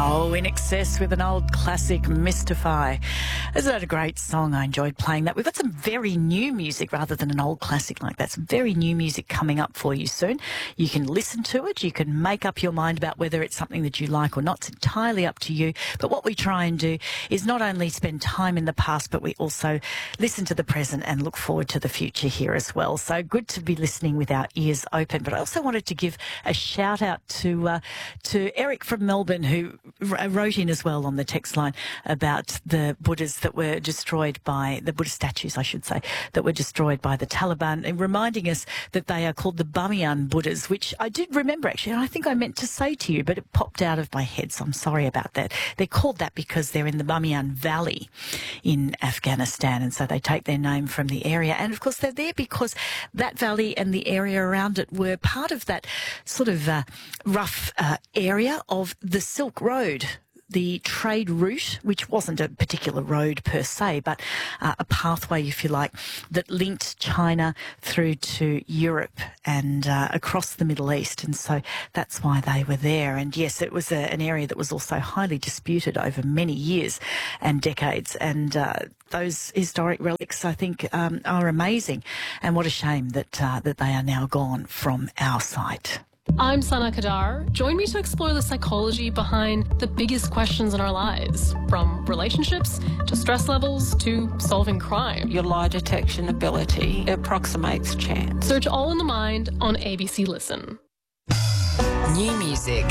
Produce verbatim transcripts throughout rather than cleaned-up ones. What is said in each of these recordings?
Oh, In Excess with an old classic, Mystify. Isn't that a great song? I enjoyed playing that. We've got some very new music rather than an old classic like that. Some very new music coming up for you soon. You can listen to it. You can make up your mind about whether it's something that you like or not. It's entirely up to you. But what we try and do is not only spend time in the past, but we also listen to the present and look forward to the future here as well. So good to be listening with our ears open. But I also wanted to give a shout out to, uh, to Eric from Melbourne, who wrote in as well on the text line about the Buddhas that were destroyed by, the Buddha statues, I should say, that were destroyed by the Taliban, and reminding us that they are called the Bamiyan Buddhas, which I did remember actually, and I think I meant to say to you, but it popped out of my head, so I'm sorry about that. They're called that because they're in the Bamiyan Valley in Afghanistan, and so they take their name from the area. And of course they're there because that valley and the area around it were part of that sort of uh, rough uh, area of the Silk Road, the trade route, which wasn't a particular road per se, but uh, a pathway, if you like, that linked China through to Europe and uh, across the Middle East. And so that's why they were there. And yes, it was a, an area that was also highly disputed over many years and decades. And uh, those historic relics, I think, um, are amazing. And what a shame that, uh, that they are now gone from our sight. I'm Sana Kadar. Join me to explore the psychology behind the biggest questions in our lives, from relationships to stress levels to solving crime. Your lie detection ability approximates chance. Search All in the Mind on A B C Listen. New music.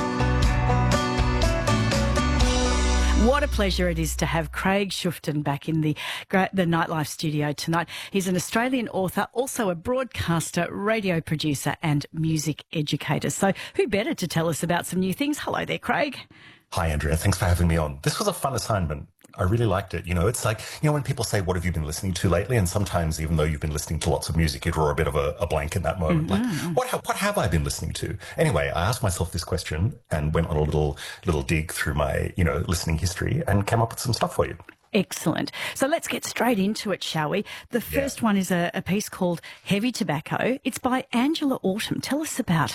What a pleasure it is to have Craig Schuften back in the the Nightlife studio tonight. He's an Australian author, also a broadcaster, radio producer and music educator. So who better to tell us about some new things? Hello there, Craig. Hi, Andrea. Thanks for having me on. This was a fun assignment. I really liked it. You know, it's like, you know, when people say, what have you been listening to lately? And sometimes, even though you've been listening to lots of music, you draw a bit of a, a blank in that moment. Mm-hmm. Like, what, ha- what have I been listening to? Anyway, I asked myself this question and went on a little, little dig through my, you know, listening history and came up with some stuff for you. Excellent. So let's get straight into it, shall we? The first yeah. one is a, a piece called Heavy Tobacco. It's by Angela Autumn. Tell us about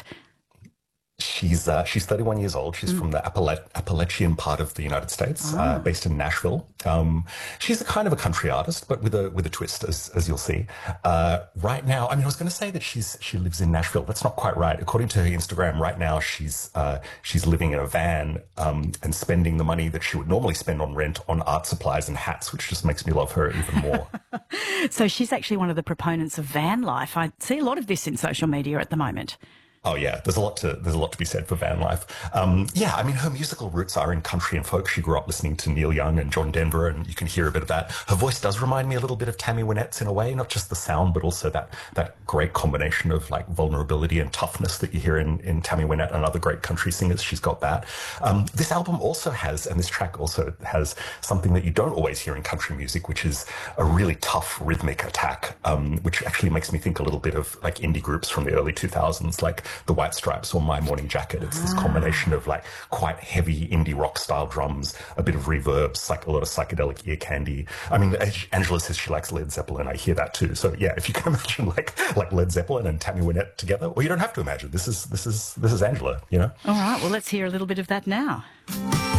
She's uh, she's thirty-one years old. She's mm. from the Appala- Appalachian part of the United States, oh. uh, based in Nashville. Um, she's a kind of a country artist, but with a with a twist, as as you'll see. Uh, right now, I mean, I was going to say that she's she lives in Nashville. That's not quite right. According to her Instagram, right now she's uh, she's living in a van um, and spending the money that she would normally spend on rent on art supplies and hats, which just makes me love her even more. So she's actually one of the proponents of van life. I see a lot of this in social media at the moment. Oh yeah, there's a lot to there's a lot to be said for van life. Um, yeah, I mean, her musical roots are in country and folk. She grew up listening to Neil Young and John Denver, and you can hear a bit of that. Her voice does remind me a little bit of Tammy Wynette's in a way, not just the sound, but also that that great combination of like vulnerability and toughness that you hear in, in Tammy Wynette and other great country singers. She's got that. Um, this album also has, and this track also has something that you don't always hear in country music, which is a really tough rhythmic attack, um, which actually makes me think a little bit of like indie groups from the early two thousands, like the White Stripes or My Morning Jacket. It's this combination of like quite heavy indie rock style drums, a bit of reverb, like a lot of psychedelic ear candy. I mean, Angela says she likes Led Zeppelin. I hear that too. So yeah, if you can imagine like like Led Zeppelin and Tammy Wynette together, well, you don't have to imagine. This is this is this is Angela. You know. All right. Well, let's hear a little bit of that now.